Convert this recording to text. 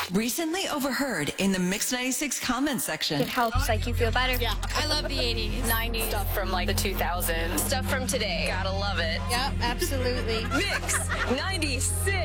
Recently overheard in the Mix 96 comment section. It helps, like, you feel better. Yeah, I love the 80s, 90s. Stuff from like the 2000s. Stuff from today. Gotta love it. Yep, absolutely. Mix 96.